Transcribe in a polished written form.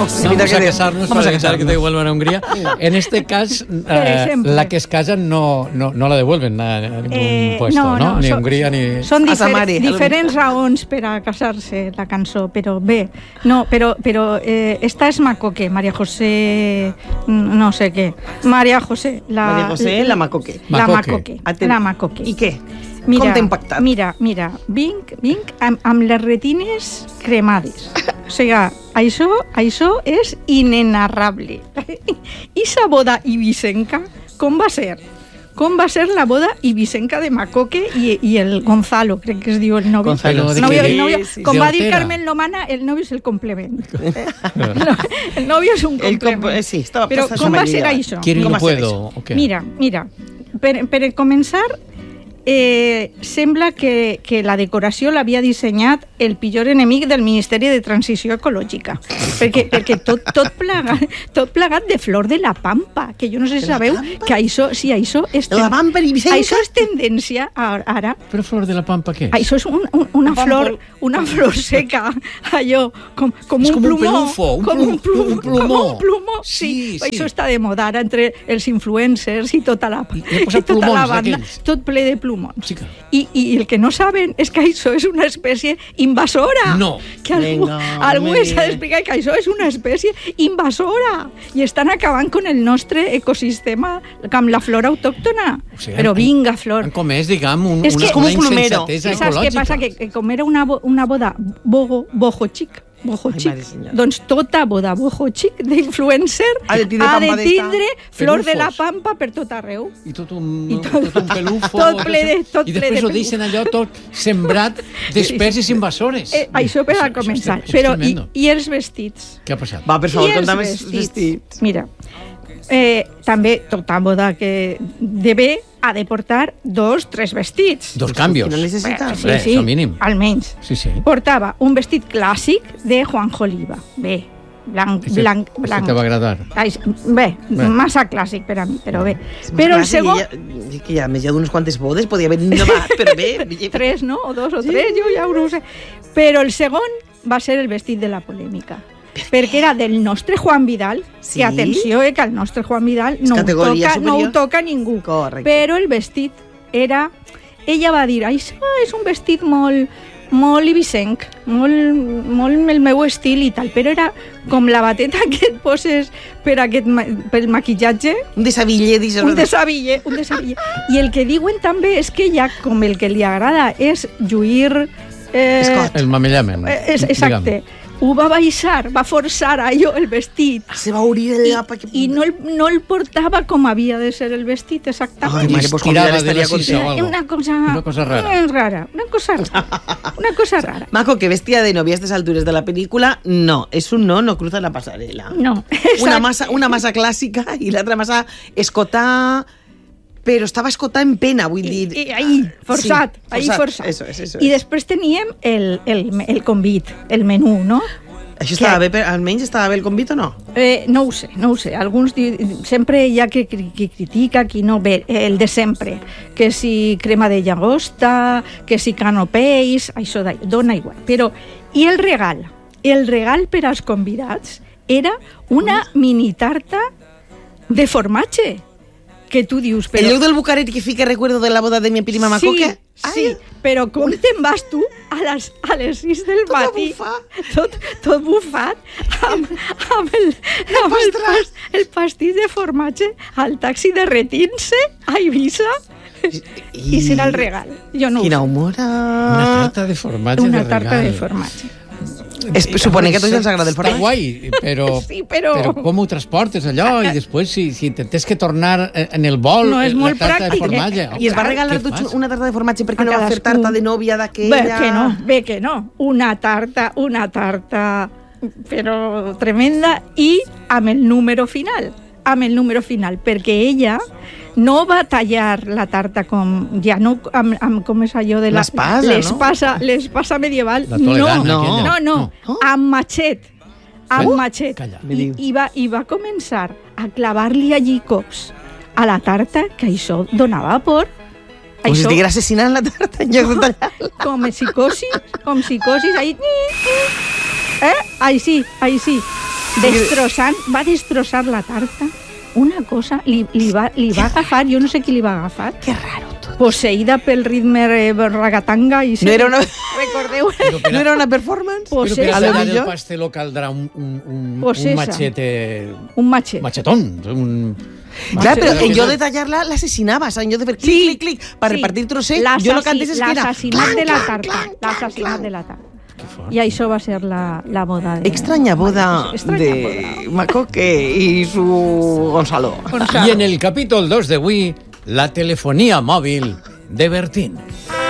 Vamos a casarnos para evitar que te devuelvan a Hungría. En este caso, la que es casa no la devuelven a ningún puesto, ¿no? Ni Hungría ni... Són diferents raons per a casar-se, la cançó, però bé. No, però esta és Macoque, María José... no sé què. María José, la Macoque. La Macoque. I què? Com t'ha impactat? Mira, vinc amb les retines cremades. O sigui, això és inenarrable. I sa boda ibicenca, com va ser? Com va ser la boda ibicenca de Macoque i el Gonzalo, crec que es diu el novio. Com va dir Carmen Lomana, el novio és el complement. El novio és un complement. Però com va ser això? Mira, per començar, sembla que la decoració l'havia dissenyat el pitjor enemic del Ministeri de Transició Ecològica, perquè tot plegat de flor de la pampa, que jo no sé si sabeu que això és tendència ara. Però flor de la pampa què és? Això és una flor seca, allò com un plomó, com un plomó. Sí, això està de moda ara entre els influencers i tota la banda, tot ple de plomons. I el que no saben és que això és una espècie invasora. No. Que algú s'ha d'explicar que això és una espècie invasora i estan acabant amb el nostre ecosistema, amb la flora autòctona. Però vinga, flor. Com és, diguem, una insensatesa ecològica. Saps què passa? Que com era una boda bojo xic, doncs tota boda bojo xic d'influencer ha de tindre flor de la pampa per tot arreu. I tot un pelufo. I després ho deixen allò tot sembrat d'espècies invasores. Això per a començar. Però i els vestits? Què ha passat? Va, per favor, conta'm els vestits. Mira, també tota boda que debe ha de portar 2-3 vestits. 2 canvis. No necessita. Sí, almenys. Sí. Portava un vestit clàssic de Juanjo Oliva. Bé, blanc. Això te va agradar? Bé, massa clàssic per a mi, però bé. Però el segon... Que ja més d'unes quantes bodes podia haver innovat, però bé... 3, no? O 2 o 3, jo ja ho no ho sé. Però el segon va ser el vestit de la polèmica. Perquè era del nostre Juan Vidal, que atenció, que el nostre Juan Vidal no ho toca ningú. Correcte. Però el vestit era... Ella va dir, això és un vestit molt ibicenc, molt el meu estil i tal, però era com la bateta que et poses pel maquillatge. Un desaville. I el que diuen també és que ella, com el que li agrada és lluir... El mamellament. Exacte. Ho va baixar, va forçar allò, el vestit. Se va obrir el llapa. I no el portava com havia de ser el vestit, exactament. I estirava de la sisa o algo. Una cosa rara. Una cosa rara. Maco, que vestida de novia a estas alturas de la película, no. Es un no cruza la pasarela. No. Una massa clàssica i l'altra massa escotada... Però estava escotada en pena, vull dir... Forçat. Eso. I després teníem el convit, el menú, no? Això estava bé, almenys estava bé el convit o no? No ho sé. Alguns sempre hi ha qui critica, qui no. Bé, el de sempre. Que si crema de llagosta, que si canapés, això dona igual. Però, i el regal? El regal per als convidats era una mini tarta de formatge. Que tu dius... El lloc del bucaret que fica recuerdo de la boda de mi prima Macoque? Sí, però com te'n vas tu a les 6 del matí? Tot bufat, amb el pastís de formatge al taxi derretint-se a Eivissa? I serà el regal. Jo no ho sé. Quina humora! Una tarta de formatge de regal. Una tarta de formatge. Supone que a tots ens agrada el formatge. Està guai, però com ho transportes allò? I després, si tens que tornar en el vol, no és molt la tarta pràctic, de formatge... I es va regalar una tarta de formatge perquè no va fer tarta de nòvia d'aquella... Bé que no. Una tarta, però tremenda, i amb el número final, perquè ella no va tallar la tarta com com és allò de l'espasa medieval. La toledana, no, amb matxet. I va començar a clavar-li allí cops a la tarta, que això donava por. Com si estigués assassinant la tarta en lloc de tallar-la. Com psicosis, ahí. Ahí sí. va destrossar la tarta. Una cosa, li va agafar, jo no sé qui li va agafar. Que raro tot. Posseïda pel ritme ragatanga. I no era una... Recordeu? No era una performance? Però per tallar el pasteló caldrà un machete... Un machete. Machetón. Clar, però en lloc de tallar-la, l'assassinava. En lloc de fer clic, clic, per repartir trossets, jo el que entès és que era... L'assassinat de la tarta. L'assassinat de la tarta. Y això va ser la boda. Extraña boda de Macoque y su Gonzalo. Y en el capítol 2 d'avui, la telefonía mòbil de Bertín.